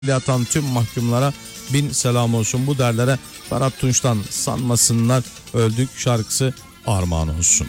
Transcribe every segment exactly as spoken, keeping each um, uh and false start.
yatan tüm mahkumlara bin selam olsun. Bu derlere Ferhat Tunç'tan sanmasınlar öldük şarkısı armağan olsun.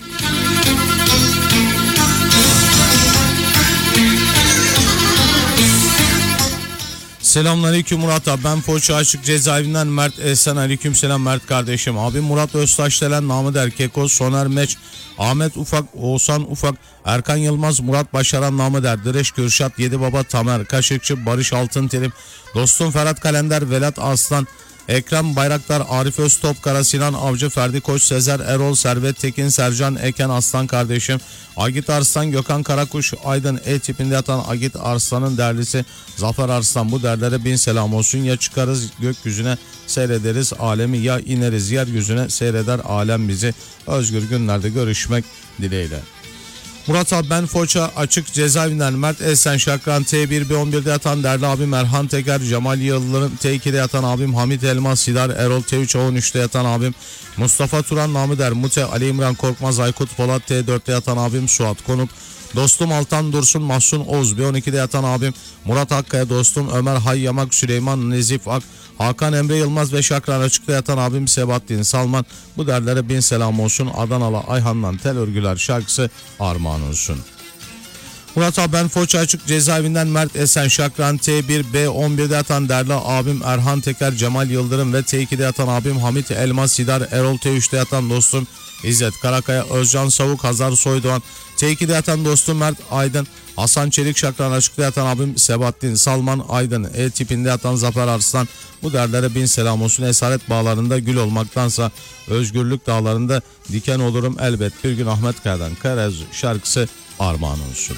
Selamünaleyküm Murat abi, ben Foça Açık Cezaevinden Mert Esen. Aleyküm selam Mert kardeşim. Abi Murat Öztaşdelen, Namı Der Keko, Soner Meç, Ahmet Ufak, Oğuzhan Ufak, Erkan Yılmaz, Murat Başaran, Namı Der, Direş Kürşat, Yedi Baba Tamer, Kaşıkçı, Barış Altınterim, dostum Ferhat Kalender, Velat Aslan, Ekrem Bayraktar, Arif Öztopkara, Sinan Avcı, Ferdi Koç, Sezer Erol, Servet Tekin, Sercan Eken Aslan kardeşim, Agit Arslan, Gökhan Karakuş, Aydın E tipinde yatan Agit Arslan'ın derlisi Zafer Arslan. Bu derlere bin selam olsun. Ya çıkarız gökyüzüne seyrederiz alemi, ya ineriz yeryüzüne seyreder alem bizi. Özgür günlerde görüşmek dileğiyle. Murat abi, ben Foça Açık Cezaevinden Mert Esen Şakran, T bir B on birde yatan derli abim Erhan Teker, Cemal Yıldırım, T ikide yatan abim Hamit Elmas, Sidar Erol, T üç on üçte yatan abim Mustafa Turan, Namı Der Mute, Ali İmran Korkmaz, Aykut Polat, T dörtte yatan abim Suat Konuk, dostum Altan Dursun, Mahsun Oğuz, B on ikide yatan abim Murat Akkaya, dostum Ömer Hayyamak, Süleyman Nezif Ak, Hakan Emre Yılmaz ve Şakran Açık'ta yatan abim Sebahattin Salman. Bu derlere bin selam olsun. Adanalı Ayhan'dan Tel Örgüler şarkısı armağan olsun. Murat abi, ben Foça Açık Cezaevinden Mert Esen Şakran, T bir B on birde yatan derli abim Erhan Teker, Cemal Yıldırım ve T ikide yatan abim Hamit Elmas, Sidar Erol, T üçte yatan dostum İzzet Karakaya, Özcan Savuk, Hazar Soydoğan, T ikide yatan dostum Mert Aydın, Hasan Çelik, Şakran Açık'ta yatan abim Sebahattin Salman, Aydın E tipinde yatan Zafer Arslan. Bu derlere bin selam olsun. Esaret bağlarında gül olmaktansa özgürlük dağlarında diken olurum elbet bir gün. Ahmet Kaya'dan Karez şarkısı armağan olsun.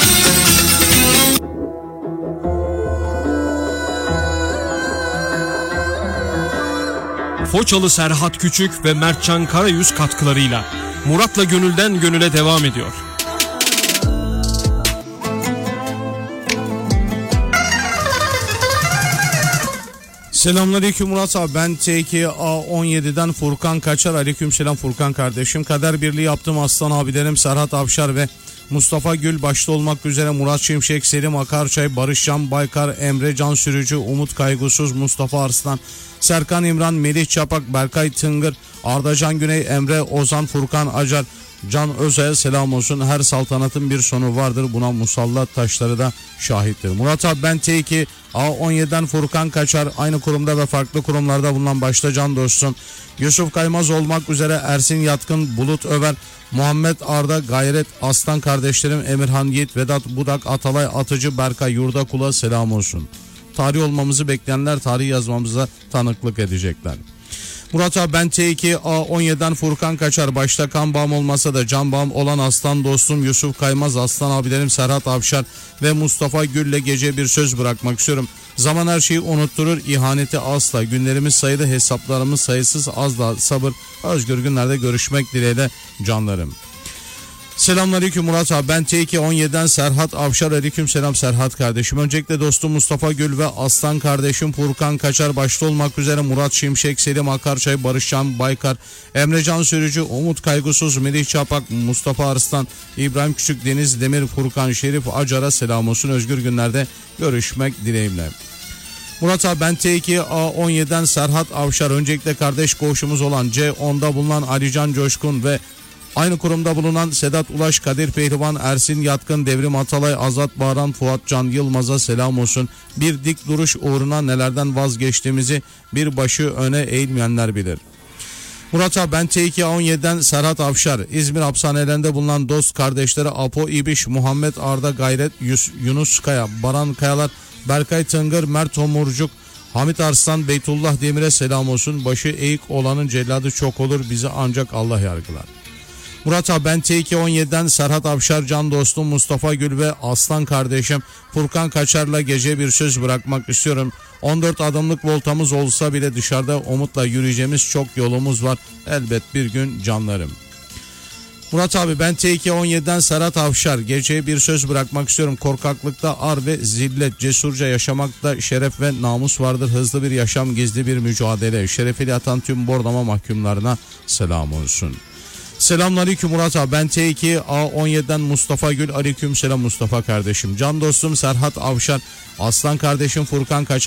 Foçalı Serhat Küçük ve Mertcan Karayüz katkılarıyla Murat'la Gönülden Gönüle devam ediyor. Selamünaleyküm Murat abi, ben T iki A on yediden Furkan Kaçar. Aleyküm selam Furkan kardeşim. Kader birliği yaptığım aslan abilerim Serhat Avşar ve Mustafa Gül başta olmak üzere Murat Şimşek, Selim Akarçay, Barış Can Baykar, Emre Can Sürücü, Umut Kaygusuz, Mustafa Arslan, Serkan İmran, Melih Çapak, Berkay Tıngır, Ardacan Güney, Emre Ozan, Furkan Acar, Can Özay'a selam olsun. Her saltanatın bir sonu vardır. Buna musallat taşları da şahittir. Murat abi, ben T iki A on yediden Furkan Kaçar. Aynı kurumda ve farklı kurumlarda bulunan başta can dostum Yusuf Kaymaz olmak üzere Ersin Yatkın, Bulut Över, Muhammed Arda, Gayret Aslan kardeşlerim Emirhan Yiğit, Vedat Budak, Atalay Atıcı, Berkay Yurdakula selam olsun. Tarih olmamızı bekleyenler tarih yazmamıza tanıklık edecekler. Murat abi, ben T iki A on yediden Furkan Kaçar. Başta kan bağım olmasa da can bağım olan aslan dostum Yusuf Kaymaz, aslan abilerim Serhat Avşar ve Mustafa Gül'le gece bir söz bırakmak istiyorum. Zaman her şeyi unutturur, ihaneti asla. Günlerimiz sayılı, hesaplarımız sayısız, az da sabır. Özgür günlerde görüşmek dileğiyle canlarım. Selamünaleyküm Murat abi, ben T iki on yediden Serhat Avşar. Aleyküm selam Serhat kardeşim. Öncelikle dostum Mustafa Gül ve aslan kardeşim Furkan Kaçar başta olmak üzere Murat Şimşek, Selim Akarçay, Barış Can Baykar, Emre Can Sürücü, Umut Kaygusuz, Melih Çapak, Mustafa Arslan, İbrahim Küçük, Deniz Demir, Furkan Şerif Acar'a selam olsun. Özgür günlerde görüşmek dileğimle. Murat abi, ben T iki A on yediden Serhat Avşar. Öncelikle kardeş koğuşumuz olan C onda bulunan Alican Coşkun ve aynı kurumda bulunan Sedat Ulaş, Kadir Pehlivan, Ersin Yatkın, Devrim Atalay, Azat Bağran, Fuat Can Yılmaz'a selam olsun. Bir dik duruş uğruna nelerden vazgeçtiğimizi bir başı öne eğilmeyenler bilir. Murat abi, ben T iki A on yediden Serhat Avşar. İzmir hapishanelerinde bulunan dost kardeşleri Apo İbiş, Muhammed Arda, Gayret Yunus Kaya, Baran Kayalar, Berkay Tıngır, Mert Tomurcuk, Hamit Arslan, Beytullah Demir'e selam olsun. Başı eğik olanın celladı çok olur, bizi ancak Allah yargılar. Murat abi, ben T iki on yediden Serhat Avşar, can dostum Mustafa Gül ve aslan kardeşim Furkan Kaçar'la gece bir söz bırakmak istiyorum. on dört adımlık voltamız olsa bile dışarıda umutla yürüyeceğimiz çok yolumuz var. Elbet bir gün canlarım. Murat abi, ben T iki on yediden Serhat Avşar. Geceye bir söz bırakmak istiyorum. Korkaklıkta ar ve zillet, cesurca yaşamakta şeref ve namus vardır. Hızlı bir yaşam, gizli bir mücadele. Şerefiyle yatan tüm bordama mahkumlarına selam olsun. Selamünaleyküm Murat abi. Ben T iki A on yedi'den Mustafa Gül. Aleykümselam Mustafa kardeşim. Can dostum Serhat Avşar, aslan kardeşim Furkan Kaçar.